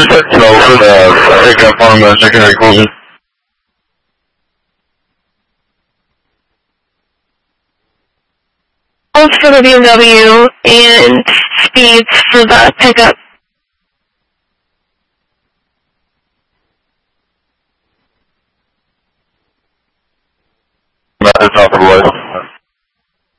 just let you know for the pickup on the secondary closing. For the BMW and speeds for the pickup. At the top of the list.